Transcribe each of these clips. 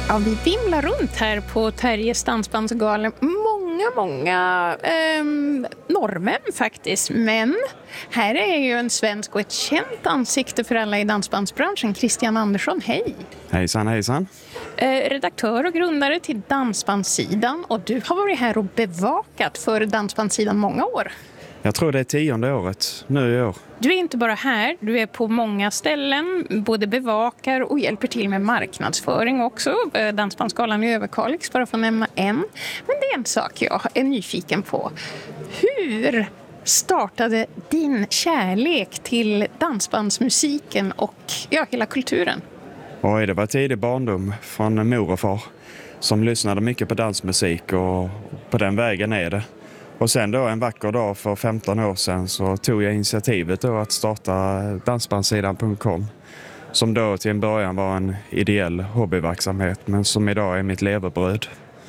Ja, vi vimlar runt här på Terjes dansbandsgala. Många norrmän faktiskt. Men här är ju en svensk och ett känt ansikte för alla i dansbandsbranschen. Christian Andersson, hej! Hejsan. Redaktör och grundare till Dansbandssidan. Och du har varit här och bevakat för Dansbandssidan många år. Jag tror det är 10:e året nu i år. Du är inte bara här, du är på många ställen, både bevakar och hjälper till med marknadsföring också. Dansbandsgalan i Överkalix, bara för att nämna en. Men det är en sak jag är nyfiken på. Hur startade din kärlek till dansbandsmusiken och hela kulturen? Oj, det var tidig barndom från mor och far som lyssnade mycket på dansmusik, och på den vägen är det. Och sen då en vacker dag för 15 år sedan så tog jag initiativet då att starta dansbandssidan.com, som då till en början var en ideell hobbyverksamhet men som idag är mitt levebröd.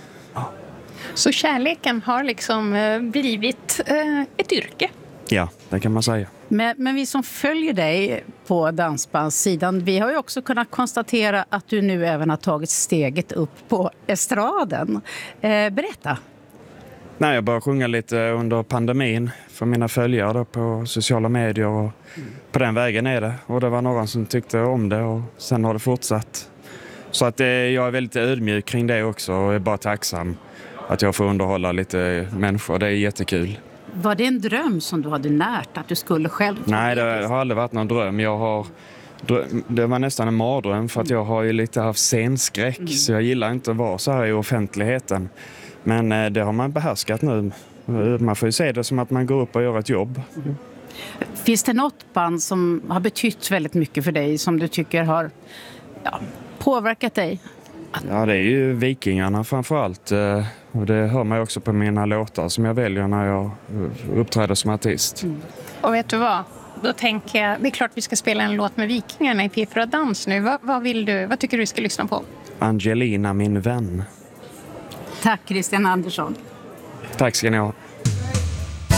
Så kärleken har liksom blivit ett yrke? Ja, det kan man säga. Men vi som följer dig på Dansbandssidan, vi har ju också kunnat konstatera att du nu även har tagit steget upp på estraden. Berätta. Nej, jag började sjunga lite under pandemin för mina följare då på sociala medier, och på den vägen är det. Och det var någon som tyckte om det, och sen har det fortsatt. Så att jag är väldigt ödmjuk kring det också, och är bara tacksam att jag får underhålla lite människor. Det är jättekul. Var det en dröm som du hade närt att du skulle själv? Nej, det har aldrig varit någon dröm. Det var nästan en mardröm, för att jag har ju lite haft scenskräck, så jag gillar inte att vara så här i offentligheten. Men det har man behärskat nu. Man får ju se det som att man går upp och gör ett jobb. Finns det något band som har betytt väldigt mycket för dig, som du tycker har påverkat dig? Ja, det är ju Vikingarna framförallt. Och det hör man också på mina låtar som jag väljer när jag uppträder som artist. Och vet du vad? Då tänker jag, det är klart vi ska spela en låt med Vikingarna i P4 Dans nu. Vad tycker du vi ska lyssna på? Angelina, min vän. Tack Christian Andersson. Tack ska ni ha.